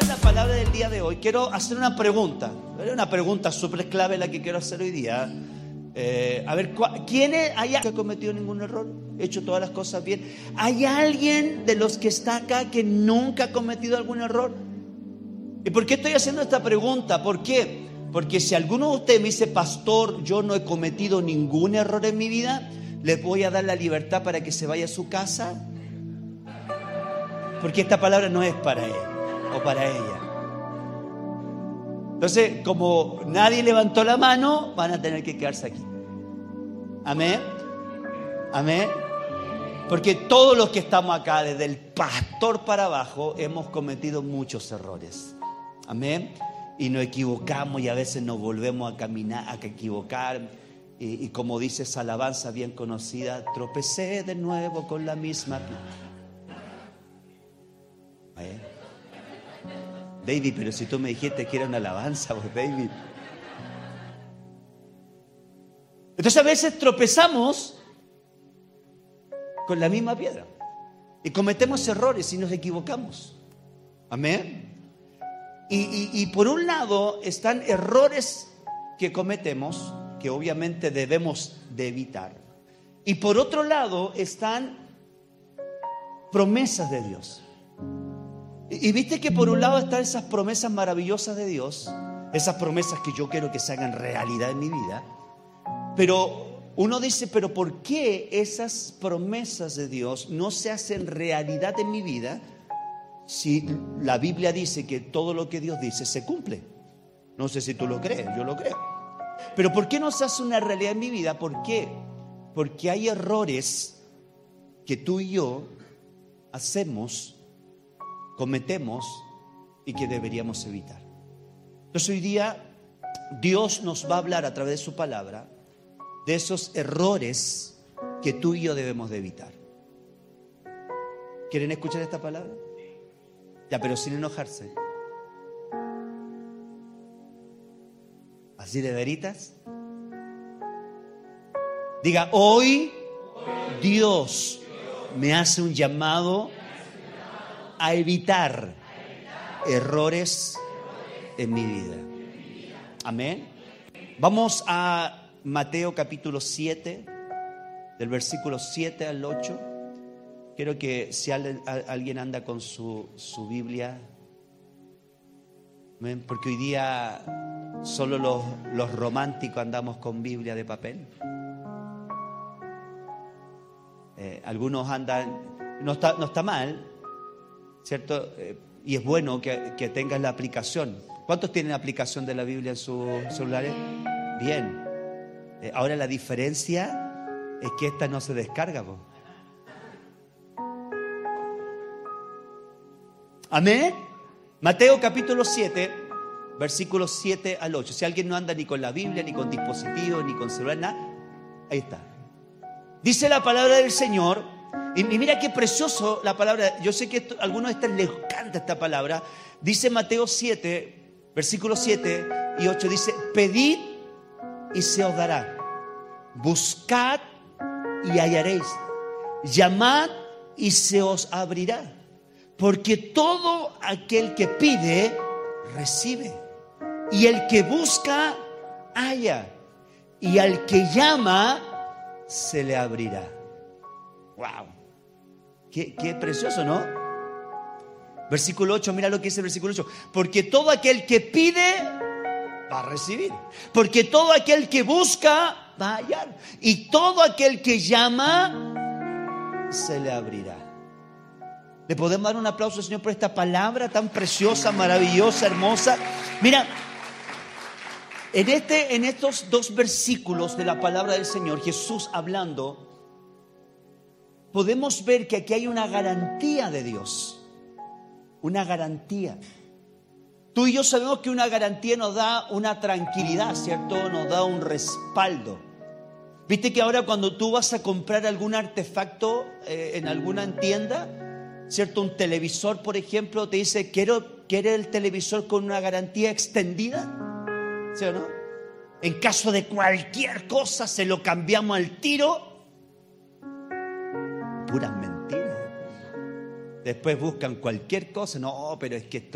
la palabra del día de hoy, quiero hacer una pregunta. Una pregunta súper clave la que quiero hacer hoy día. A ver, ¿quién hay que ha cometido ningún error? ¿Hecho todas las cosas bien? ¿Hay alguien de los que está acá que nunca ha cometido algún error? ¿Y por qué estoy haciendo esta pregunta? ¿Por qué? Porque si alguno de ustedes me dice, pastor, yo no he cometido ningún error en mi vida, les voy a dar la libertad para que se vaya a su casa. Porque esta palabra no es para él o para ella. Entonces, como nadie levantó la mano, van a tener que quedarse aquí. Amén. Amén. Porque todos los que estamos acá, desde el pastor para abajo, hemos cometido muchos errores. Amén. Y nos equivocamos y a veces nos volvemos a caminar, a equivocar. Y como dice esa alabanza bien conocida, tropecé de nuevo con la misma piedra. David, pero si tú me dijiste que era una alabanza, pues David. Entonces a veces tropezamos con la misma piedra y cometemos errores y nos equivocamos. Amén. Y por un lado están errores que cometemos, que obviamente debemos de evitar. Y por otro lado están promesas de Dios. Y viste que por un lado están esas promesas maravillosas de Dios, esas promesas que yo quiero que se hagan realidad en mi vida. Pero uno dice, pero ¿por qué esas promesas de Dios no se hacen realidad en mi vida si la Biblia dice que todo lo que Dios dice se cumple? No sé si tú lo crees, yo lo creo. Pero ¿por qué no se hace una realidad en mi vida? ¿Por qué? Porque hay errores que tú y yo hacemos, cometemos y que deberíamos evitar. Entonces hoy día Dios nos va a hablar a través de su palabra de esos errores que tú y yo debemos de evitar. ¿Quieren escuchar esta palabra? Ya, pero sin enojarse. ¿Así de veritas? Diga, hoy Dios me hace un llamado a evitar errores en mi vida. Amén. Vamos a Mateo capítulo 7, del versículo 7 al 8. Quiero que si alguien anda con su Biblia, ¿ven? Porque hoy día solo los románticos andamos con Biblia de papel. Algunos andan, no está mal, ¿cierto? Y es bueno que tengas la aplicación. ¿Cuántos tienen la aplicación de la Biblia en sus celulares? Bien. Ahora la diferencia es que esta no se descarga, po. Amén. Mateo capítulo 7, versículos 7 al 8. Si alguien no anda ni con la Biblia, ni con dispositivos, ni con celular, nada, ahí está. Dice la palabra del Señor. Y mira qué precioso la palabra. Yo sé que a algunos de ustedes les encanta esta palabra. Dice Mateo 7, versículos 7 y 8. Dice, pedid y se os dará. Buscad y hallaréis. Llamad y se os abrirá. Porque todo aquel que pide, recibe. Y el que busca, halla. Y al que llama, se le abrirá. ¡Wow! Qué precioso, ¿no? Versículo 8, mira lo que dice el versículo 8. Porque todo aquel que pide, va a recibir. Porque todo aquel que busca, va a hallar. Y todo aquel que llama, se le abrirá. ¿Le podemos dar un aplauso al Señor por esta palabra tan preciosa, maravillosa, hermosa? Mira, en estos dos versículos de la palabra del Señor, Jesús hablando, podemos ver que aquí hay una garantía de Dios. Una garantía. Tú y yo sabemos que una garantía nos da una tranquilidad, ¿cierto? Nos da un respaldo. Viste que ahora cuando tú vas a comprar algún artefacto en alguna tienda, ¿cierto? Un televisor, por ejemplo, te dice, ¿quiere el televisor con una garantía extendida? ¿Sí o no? En caso de cualquier cosa, se lo cambiamos al tiro. Puras mentiras. Después buscan cualquier cosa. No, pero es que esto